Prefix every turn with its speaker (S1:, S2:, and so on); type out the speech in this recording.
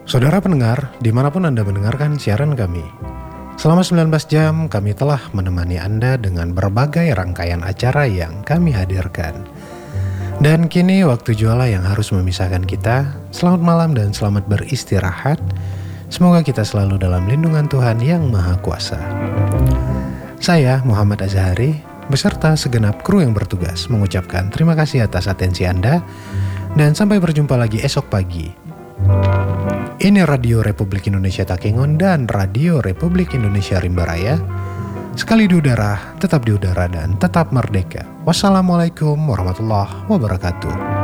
S1: Saudara pendengar, dimanapun Anda mendengarkan siaran kami, selama 19 jam kami telah menemani Anda dengan berbagai rangkaian acara yang kami hadirkan. Dan kini waktu jualah yang harus memisahkan kita. Selamat malam dan selamat beristirahat. Semoga kita selalu dalam lindungan Tuhan yang Maha Kuasa. Saya Muhammad Azhari beserta segenap kru yang bertugas mengucapkan terima kasih atas atensi Anda dan sampai berjumpa lagi esok pagi. Ini Radio Republik Indonesia Takengon dan Radio Republik Indonesia Rimba Raya. Sekali di udara, tetap di udara dan tetap merdeka. Wassalamualaikum warahmatullahi wabarakatuh.